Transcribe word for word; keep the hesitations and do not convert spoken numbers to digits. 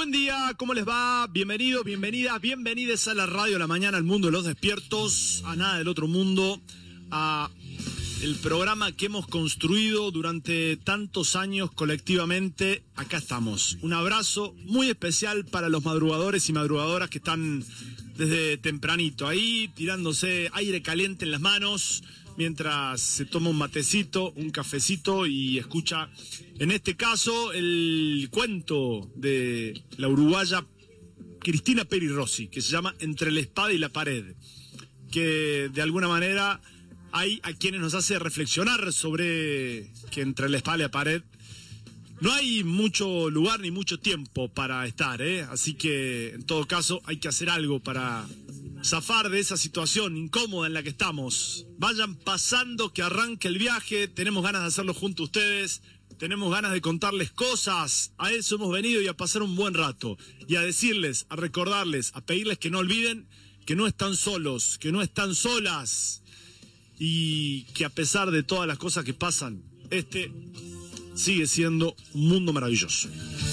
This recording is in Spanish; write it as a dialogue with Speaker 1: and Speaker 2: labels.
Speaker 1: Buen día, ¿cómo les va? Bienvenidos, bienvenidas, bienvenides a la radio de la mañana, al mundo de los despiertos, a nada del otro mundo, a el programa que hemos construido durante tantos años colectivamente. Acá estamos. Un abrazo muy especial para los madrugadores y madrugadoras que están desde tempranito ahí, tirándose aire caliente en las manos, mientras se toma un matecito, un cafecito y escucha, en este caso, el cuento de la uruguaya Cristina Peri Rossi, que se llama Entre la espada y la pared, que de alguna manera hay a quienes nos hace reflexionar sobre que entre la espada y la pared no hay mucho lugar ni mucho tiempo para estar, ¿eh? Así que, en todo caso, hay que hacer algo para zafar de esa situación incómoda en la que estamos. Vayan pasando, que arranque el viaje. Tenemos ganas de hacerlo junto a ustedes. Tenemos ganas de contarles cosas. A eso hemos venido y a pasar un buen rato. Y a decirles, a recordarles, a pedirles que no olviden que no están solos, que no están solas. Y que a pesar de todas las cosas que pasan, este sigue siendo un mundo maravilloso.